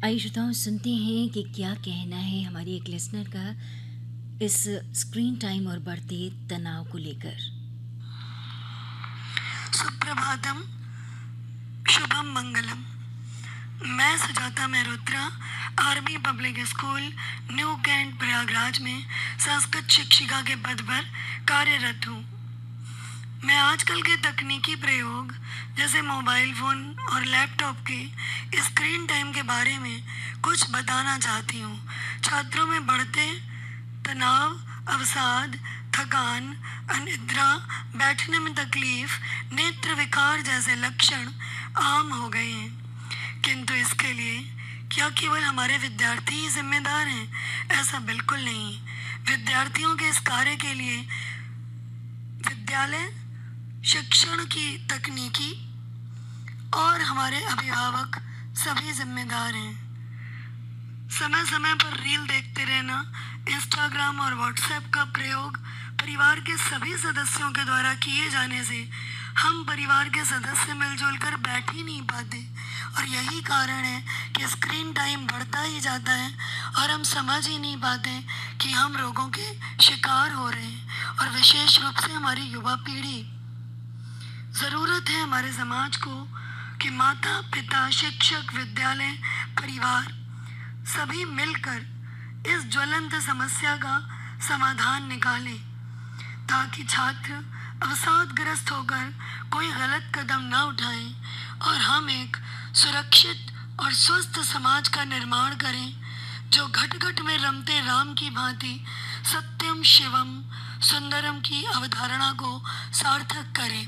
आइए श्रोताओं सुनते हैं कि क्या कहना है हमारी एक लिसनर का इस स्क्रीन टाइम और बढ़ते तनाव को लेकर। सुप्रभातम, शुभम मंगलम। मैं Sujata Mehrotra army public school new cantt Prayagraj में संस्कृत शिक्षिका के पद पर कार्यरत हूँ। मैं आजकल के तकनीकी प्रयोग जैसे मोबाइल फ़ोन और लैपटॉप के स्क्रीन टाइम के बारे में कुछ बताना चाहती हूँ। छात्रों में बढ़ते तनाव, अवसाद, थकान, अनिद्रा, बैठने में तकलीफ, नेत्र विकार जैसे लक्षण आम हो गए हैं। किंतु इसके लिए क्या केवल हमारे विद्यार्थी ही जिम्मेदार हैं? ऐसा बिल्कुल नहीं। विद्यार्थियों के इस कार्य के लिए विद्यालय, शिक्षण की तकनीकी और हमारे अभिभावक सभी जिम्मेदार हैं। समय समय पर रील देखते रहना, इंस्टाग्राम और व्हाट्सएप का प्रयोग परिवार के सभी सदस्यों के द्वारा किए जाने से हम परिवार के सदस्य मिलजुल कर बैठ ही नहीं पाते और यही कारण है कि स्क्रीन टाइम बढ़ता ही जाता है और हम समझ ही नहीं पाते कि हम रोगों के शिकार हो रहे हैं। और विशेष रूप से हमारी युवा पीढ़ी, ज़रूरत है हमारे समाज को कि माता पिता, शिक्षक, विद्यालय, परिवार सभी मिलकर इस ज्वलंत समस्या का समाधान निकालें ताकि छात्र अवसादग्रस्त होकर कोई गलत कदम न उठाएं और हम एक सुरक्षित और स्वस्थ समाज का निर्माण करें जो घट घट में रमते राम की भांति सत्यम शिवम सुंदरम की अवधारणा को सार्थक करे।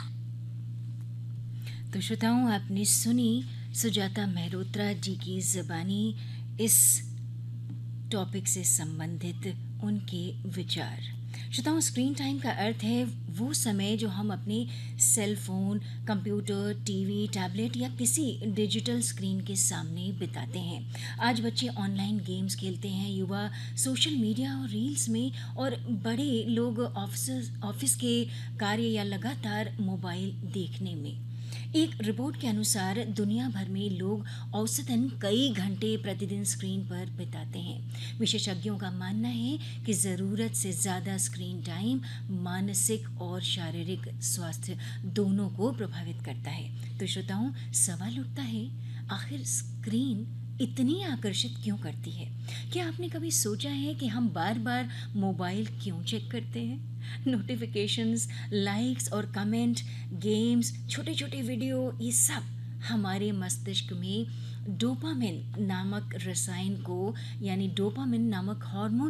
तो श्रोताओं आपने सुनी सुजाता मेहरोत्रा जी की ज़बानी इस टॉपिक से संबंधित उनके विचार। श्रोताओं स्क्रीन टाइम का अर्थ है वो समय जो हम अपने cell phone, computer, TV, tablet या किसी डिजिटल स्क्रीन के सामने बिताते हैं। आज बच्चे ऑनलाइन गेम्स खेलते हैं, युवा सोशल मीडिया और रील्स में, और बड़े लोग ऑफिस के कार्य या लगातार मोबाइल देखने में। एक रिपोर्ट के अनुसार दुनिया भर में लोग औसतन कई घंटे प्रतिदिन स्क्रीन पर बिताते हैं। विशेषज्ञों का मानना है कि ज़रूरत से ज़्यादा स्क्रीन टाइम मानसिक और शारीरिक स्वास्थ्य दोनों को प्रभावित करता है। तो श्रोताओं सवाल उठता है, आखिर स्क्रीन इतनी आकर्षित क्यों करती है? क्या आपने कभी सोचा है कि हम बार बार मोबाइल क्यों चेक करते हैं? नोटिफिकेशंस, लाइक्स और कमेंट, गेम्स, छोटे छोटे वीडियो, ये सब हमारे मस्तिष्क में डोपामिन नामक रसायन को, यानी डोपामिन नामक हार्मोन